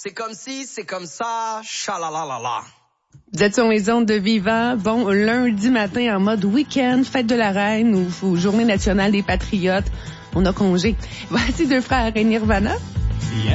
C'est comme si, c'est comme ça, chalalalala. Vous êtes sur les ondes de Viva. Bon, lundi matin en mode week-end, fête de la reine ou journée nationale des patriotes. On a congé. Voici deux frères et Nirvana.